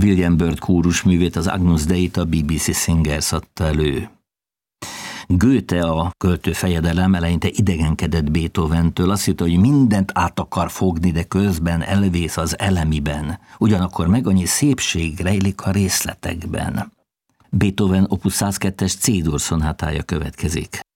William Byrd kórusművét, az Agnus Dei-t a BBC Singers adta elő. Goethe, a költő fejedelem, eleinte idegenkedett Beethoventől, azt hitte, hogy mindent át akar fogni, de közben elvész az elemiben. Ugyanakkor meg annyi szépség rejlik a részletekben. Beethoven opus 102-es C-dur szonátája következik.